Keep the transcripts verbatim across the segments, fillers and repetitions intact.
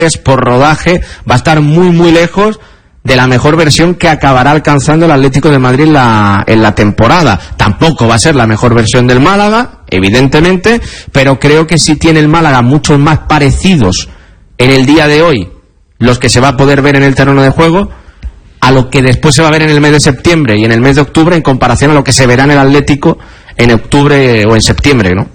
por rodaje, va a estar muy muy lejos de la mejor versión que acabará alcanzando el Atlético de Madrid en la, en la temporada. Tampoco va a ser la mejor versión del Málaga, evidentemente, pero creo que sí tiene el Málaga muchos más parecidos en el día de hoy, los que se va a poder ver en el terreno de juego, a lo que después se va a ver en el mes de septiembre y en el mes de octubre, en comparación a lo que se verá en el Atlético en octubre o en septiembre, ¿no?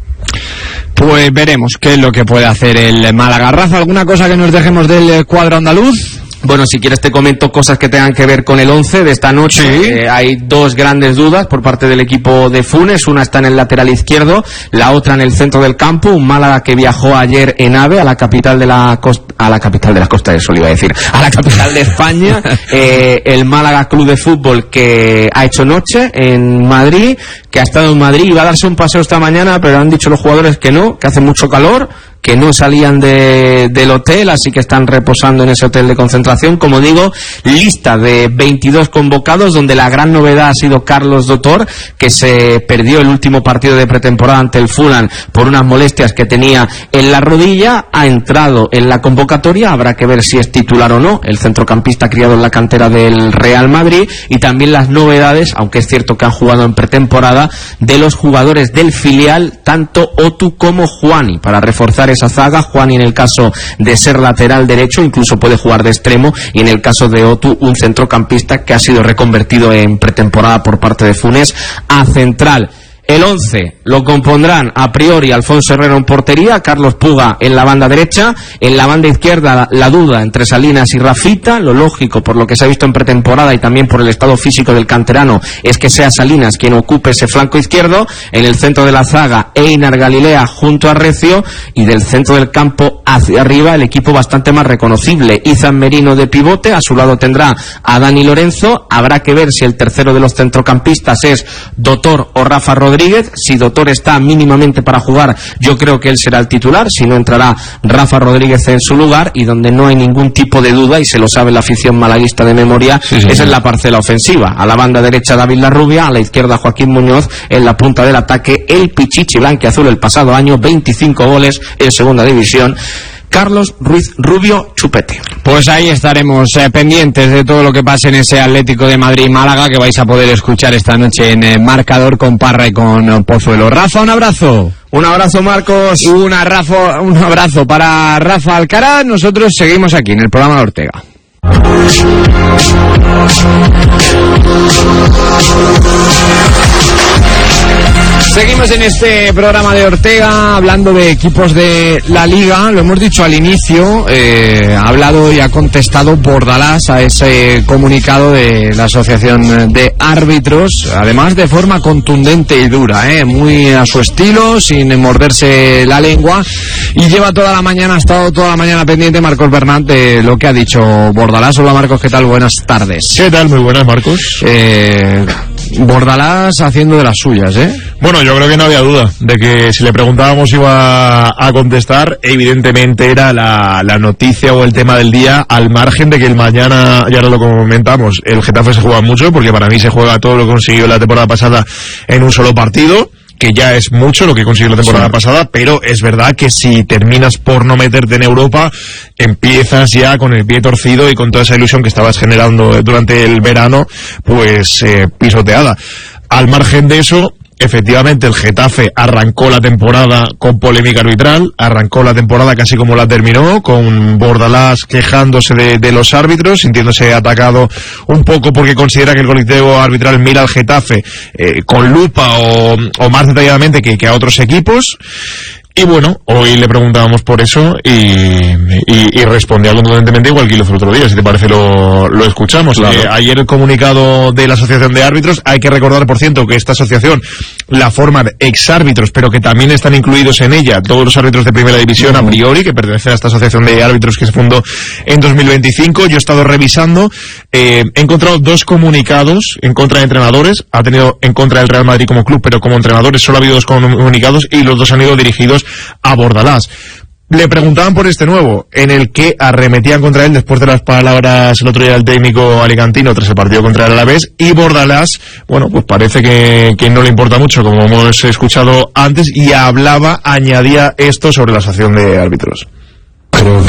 Pues veremos qué es lo que puede hacer el Málaga. Rafa, ¿alguna cosa que nos dejemos del cuadro andaluz? Bueno, si quieres te comento cosas que tengan que ver con el once de esta noche. Sí. Eh, hay dos grandes dudas por parte del equipo de Funes. Una está en el lateral izquierdo, la otra en el centro del campo. Un Málaga que viajó ayer en AVE a la capital de la costa, a la capital de la costa, eso le iba a decir, a la capital de España. eh, el Málaga Club de Fútbol, que ha hecho noche en Madrid, que ha estado en Madrid, iba a darse un paseo esta mañana, pero han dicho los jugadores que no, que hace mucho calor, que no salían de, del hotel, así que están reposando en ese hotel de concentración. Como digo, lista de veintidós convocados, donde la gran novedad ha sido Carlos Dotor, que se perdió el último partido de pretemporada ante el Fulham por unas molestias que tenía en la rodilla. Ha entrado en la convocatoria, habrá que ver si es titular o no, el centrocampista criado en la cantera del Real Madrid. Y también las novedades, aunque es cierto que han jugado en pretemporada, de los jugadores del filial, tanto Otu como Juani, para reforzar esa zaga. Juani, en el caso de ser lateral derecho, incluso puede jugar de extremo, y en el caso de Otu, un centrocampista que ha sido reconvertido en pretemporada por parte de Funes a central. El once lo compondrán a priori Alfonso Herrera en portería, Carlos Puga en la banda derecha, en la banda izquierda la, la duda entre Salinas y Rafita. Lo lógico, por lo que se ha visto en pretemporada y también por el estado físico del canterano, es que sea Salinas quien ocupe ese flanco izquierdo. En el centro de la zaga, Einar Galilea junto a Recio, y del centro del campo hacia arriba el equipo bastante más reconocible. Izan Merino de pivote, a su lado tendrá a Dani Lorenzo. Habrá que ver si el tercero de los centrocampistas es Dotor o Rafa Rodríguez. Si Dotor está mínimamente para jugar, yo creo que él será el titular, si no entrará Rafa Rodríguez en su lugar. Y donde no hay ningún tipo de duda, y se lo sabe la afición malaguista de memoria, sí, sí, es sí. en la parcela ofensiva. A la banda derecha David Larrubia, a la izquierda Joaquín Muñoz, en la punta del ataque el Pichichi blanquiazul, el pasado año veinticinco goles en segunda división, Carlos Ruiz Rubio Chupete. Pues ahí estaremos eh, pendientes de todo lo que pase en ese Atlético de Madrid-Málaga, que vais a poder escuchar esta noche en eh, Marcador con Parra y con eh, Pozuelo. Rafa, un abrazo. Un abrazo, Marcos. Un, arrafo, un abrazo para Rafa Alcaraz. Nosotros seguimos aquí en el programa de Ortega. Seguimos en este programa de Ortega hablando de equipos de la Liga. Lo hemos dicho al inicio, eh, ha hablado y ha contestado Bordalás a ese comunicado de la Asociación de Árbitros, además de forma contundente y dura, eh, muy a su estilo, sin morderse la lengua, y lleva toda la mañana, ha estado toda la mañana pendiente Marcos Bernat de lo que ha dicho Bordalás. Hola Marcos, ¿qué tal? Buenas tardes. ¿Qué tal? Muy buenas, Marcos. Eh, Bordalás haciendo de las suyas, ¿eh? Bueno, yo creo que no había duda de que si le preguntábamos iba a contestar. Evidentemente era la, la noticia o el tema del día, al margen de que el mañana, ya lo comentamos, el Getafe se juega mucho, porque para mí se juega todo lo que consiguió la temporada pasada en un solo partido, que ya es mucho lo que consiguió la temporada sí. pasada, pero es verdad que si terminas por no meterte en Europa, empiezas ya con el pie torcido y con toda esa ilusión que estabas generando durante el verano, pues eh, pisoteada. Al margen de eso, efectivamente el Getafe arrancó la temporada con polémica arbitral, arrancó la temporada casi como la terminó, con Bordalás quejándose de, de los árbitros, sintiéndose atacado un poco porque considera que el colectivo arbitral mira al Getafe eh, con lupa o, o más detalladamente que, que a otros equipos. Y bueno, hoy le preguntábamos por eso y, y, y respondía contundentemente igual que lo hizo el otro día. Si te parece lo, lo escuchamos. Claro. Eh, ayer el comunicado de la Asociación de Árbitros, hay que recordar por cierto que esta asociación la forman exárbitros, pero que también están incluidos en ella todos los árbitros de primera división a priori, que pertenecen a esta Asociación de Árbitros que se fundó en dos mil veinticinco. Yo he estado revisando, eh, he encontrado dos comunicados en contra de entrenadores, ha tenido en contra del Real Madrid como club, pero como entrenadores solo ha habido dos comunicados y los dos han ido dirigidos a Bordalás. Le preguntaban por este nuevo, en el que arremetían contra él después de las palabras el otro día del técnico alicantino tras el partido contra el Alavés, y Bordalás, bueno, pues parece que, que no le importa mucho, como hemos escuchado antes, y hablaba, añadía esto sobre la asociación de árbitros. Creo